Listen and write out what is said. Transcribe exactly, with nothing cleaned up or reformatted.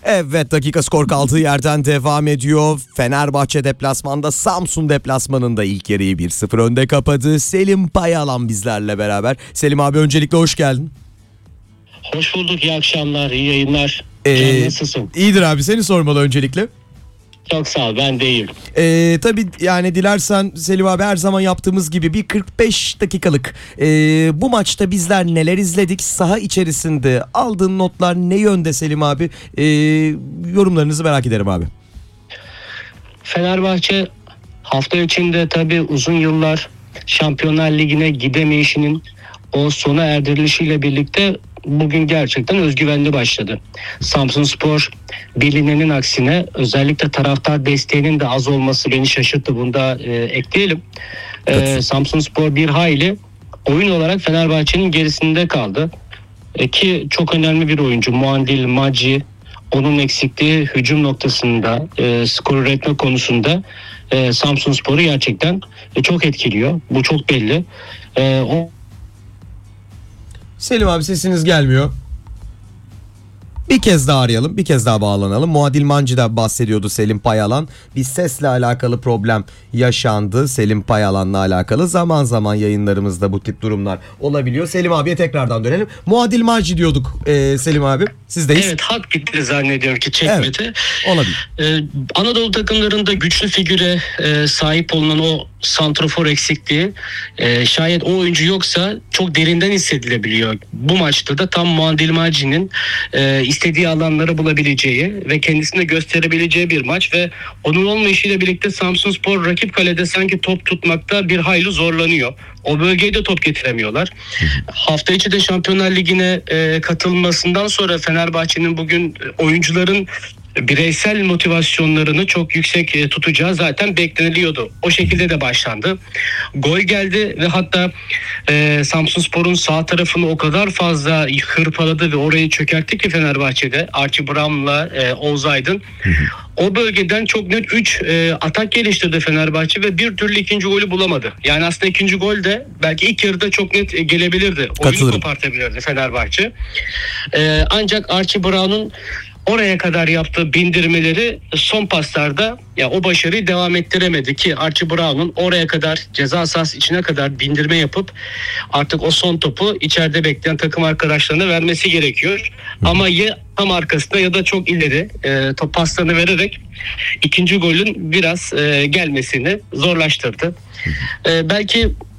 Evet, dakika skor kaldığı yerden devam ediyor. Fenerbahçe deplasmanda Samsun deplasmanında ilk yarıyı bir sıfır önde kapadı. Selim Payalan bizlerle beraber. Selim abi, öncelikle hoş geldin. Hoş bulduk, iyi akşamlar, iyi yayınlar. Ee, Can, nasılsın? İyidir abi, seni sormalı öncelikle. Çok sağ ol, ben de iyiyim. Ee, tabii yani dilersen Selim abi, her zaman yaptığımız gibi bir kırk beş dakikalık ee, bu maçta bizler neler izledik, saha içerisinde aldığın notlar ne yönde Selim abi, ee, yorumlarınızı merak ederim abi. Fenerbahçe hafta içinde tabii uzun yıllar Şampiyonlar Ligi'ne gidemeyişinin o sona erdirilişiyle birlikte bugün gerçekten özgüvenli başladı. Samsunspor bilinenin aksine özellikle taraftar desteğinin de az olması beni şaşırttı. Bunu da e, ekleyelim. E, Samsunspor bir hayli oyun olarak Fenerbahçe'nin gerisinde kaldı. E, ki çok önemli bir oyuncu Muandil Maci, onun eksikliği hücum noktasında, e, skor üretme konusunda e, Samsunspor'u gerçekten e, çok etkiliyor. Bu çok belli. E, o Selim abi, sesiniz gelmiyor. Bir kez daha arayalım, bir kez daha bağlanalım. Muadil Manci'den bahsediyordu Selim Payalan. Bir sesle alakalı problem yaşandı Selim Payalan'la alakalı. Zaman zaman yayınlarımızda bu tip durumlar olabiliyor. Selim abiye tekrardan dönelim. Muadil Manci diyorduk ee, Selim abi. Sizdeyiz. Evet, hat gitti zannediyorum ki çekmedi. Evet, olabilir. Ee, Anadolu takımlarında güçlü figüre e, sahip olunan o santrafor eksikliği, e, şayet o oyuncu yoksa çok derinden hissedilebiliyor. Bu maçta da tam Muandil Maci'nin e, istediği alanları bulabileceği ve kendisine gösterebileceği bir maç ve onun olmayışıyla birlikte Samsunspor rakip kalede sanki top tutmakta bir hayli zorlanıyor. O bölgeye de top getiremiyorlar. Hafta içi de Şampiyonlar Ligi'ne e, katılmasından sonra Fenerbahçe'nin bugün oyuncuların bireysel motivasyonlarını çok yüksek e, tutacağı zaten bekleniliyordu. O şekilde de başlandı. Gol geldi ve hatta e, Samsunspor'un sağ tarafını o kadar fazla hırpaladı ve orayı çökertti ki Fenerbahçe'de Archie Brown'la e, Oğuz Aydın. O bölgeden çok net üç e, atak geliştirdi Fenerbahçe ve bir türlü ikinci golü bulamadı. Yani aslında ikinci gol de belki ilk yarıda çok net e, gelebilirdi. Oyunu kopartabilirdi Fenerbahçe. E, ancak Archie Brown'un oraya kadar yaptığı bindirmeleri son paslarda ya o başarıyı devam ettiremedi ki Archie Brown'un oraya kadar ceza sahası içine kadar bindirme yapıp artık o son topu içeride bekleyen takım arkadaşlarına vermesi gerekiyor. Ama ya tam arkasında ya da çok ileri e, top paslarını vererek ikinci golün biraz e, gelmesini zorlaştırdı. E, belki